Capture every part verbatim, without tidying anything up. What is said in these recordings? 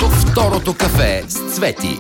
Второто кафе с Цвети.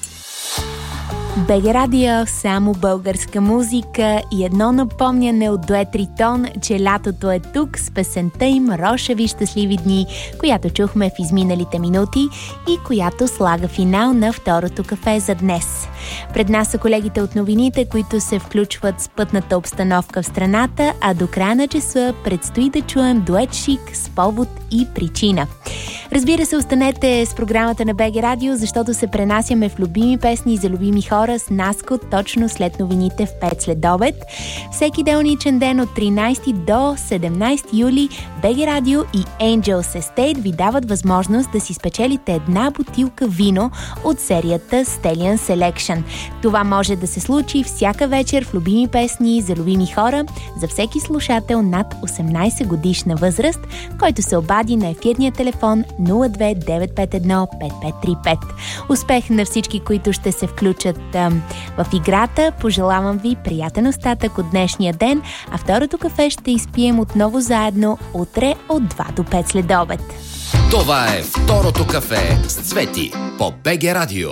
БГ Радио, само българска музика и едно напомняне от дует Тритон, че лятото е тук с песента им "Рошеви щастливи дни", която чухме в изминалите минути и която слага финал на второто кафе за днес. Пред нас са колегите от новините, които се включват с пътната обстановка в страната, а до края на часа предстои да чуем дует Шик с "Повод и причина". Разбира се, останете с програмата на БГ Радио, защото се пренасяме в любими песни за любими хора с Наско точно след новините в пет след обед. Всеки делничен ден от тринайсети до седемнайсети юли БГ Радио и Angels Estate ви дават възможност да си спечелите една бутилка вино от серията Stallion Selection. Това може да се случи всяка вечер в любими песни за любими хора за всеки слушател над осемнайсет годишна възраст, който се обади на ефирния телефон нула две девет пет едно пет пет три пет. Успех на всички, които ще се включат а, в играта. Пожелавам ви приятен остатък от днешния ден, а второто кафе ще изпием отново заедно утре от два до пет след обед. Това е второто кафе с Цвети по БГ Радио.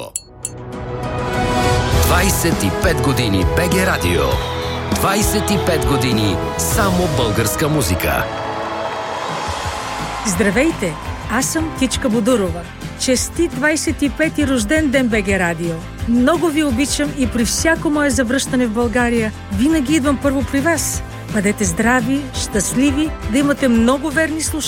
двайсет и пет години БГ Радио. двайсет и пет години само българска музика. Здравейте! Аз съм Кичка Бодурова. Честит двайсет и пети рожден ден, БГ Радио! Много ви обичам и при всяко мое завръщане в България винаги идвам първо при вас. Бъдете здрави, щастливи, да имате много верни слушатели.